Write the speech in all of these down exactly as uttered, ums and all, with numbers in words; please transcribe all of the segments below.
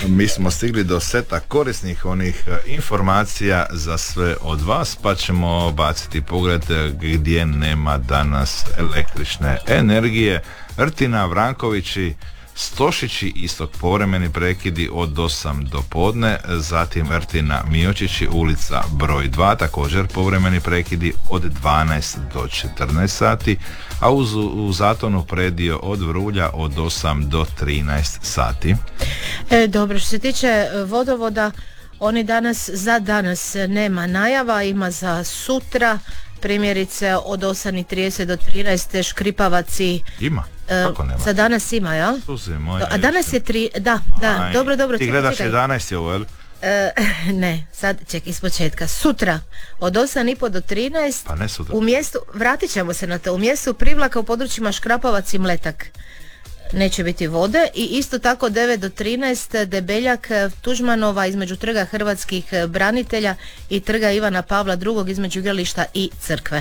Mi smo stigli do seta korisnih onih informacija za sve od vas, pa ćemo baciti pogled gdje nema danas električne energije. Rtina, Vrankovići, Stošići, istok povremeni prekidi od osam do podne, zatim Rtina, Miočići, ulica broj dva, također povremeni prekidi od dvanaest do četrnaest sati, a uz, u Zatonu predio od Vrulja od osam do trinaest sati. E, dobro, što se tiče vodovoda, oni danas, za danas nema najava, ima za sutra, primjerice od osam i trideset do trinaest Škripavaci. Ima? Kako nema? Za danas ima, jel? Moja, a danas je tri, da, da, Aj, dobro, dobro. Ti gledaš jedanaest je ovo, jel? E, ne, sad ček iz početka. Sutra od osam i pol do trinaest. Pa ne sutra. U mjestu, vratit ćemo se na to, u mjestu Privlaka u područjima Škrapavac i Mletak neće biti vode, i isto tako devet do trinaest Debeljak, Tužmanova između trga hrvatskih branitelja i trga Ivana Pavla drugog između igrališta i crkve.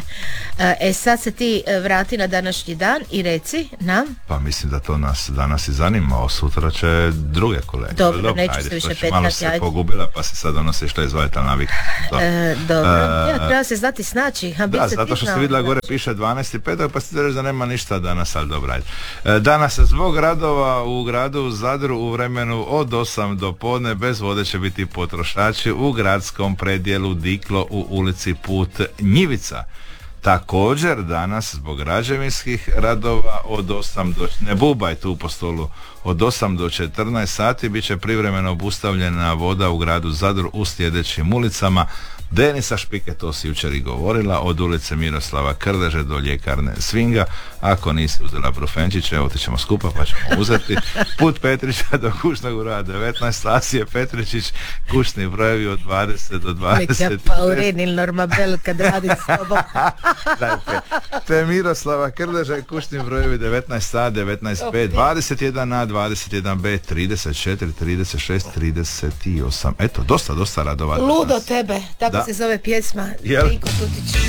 E sad se ti vrati na današnji dan i reci nam. Pa mislim da to nas danas i zanima, a sutra će druge kolege. Dobro, dobro, neću se više petnati. Malo se pogubila pa se sad donose što je zvajta navik. E, dobro, e, ja, treba se znati snaći. A da, zato što se vidjela gore piše dvanaest i pet, pa se reći da nema ništa danas, ali dobro, ajde. E, danas zbog radova u gradu Zadru u vremenu od osam do podne bez vode će biti potrošači u gradskom predjelu Diklo u ulici Put Njivica. Također danas zbog građevinskih radova od osam do, ne bubaj tu po stolu, od osam do četrnaest sati bit će privremeno obustavljena voda u gradu Zadru u sljedećim ulicama. Denisa Špike, to si jučer i govorila, od ulice Miroslava Krleže do ljekarne Svinga. Ako nisi uzela Brufenčića, evo ti ćemo skupa pa ćemo uzeti. Put Petrića do Kućnog broja devetnaest, Stasije Petričić, kućni brojevi od dvadeset do dvadeset. Neka Paurin ili Norma Bell kad radi s tobom. Te Miroslava Krleže, kućni brojevi devetnaest A, devetnaest B, dvadeset jedan A, dvadeset jedan B, trideset četiri, trideset šest, trideset osam. Eto, dosta, dosta radova. Ludo tebe, tako da. se zove pjesma. Jel?